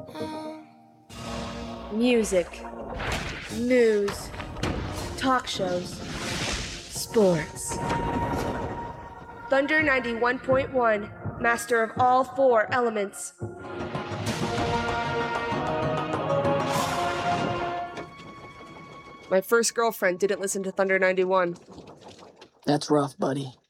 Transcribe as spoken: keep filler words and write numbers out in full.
Music, news, talk shows, sports. Thunder ninety-one point one, master of all four elements. My first girlfriend didn't listen to Thunder ninety-one. That's rough, buddy.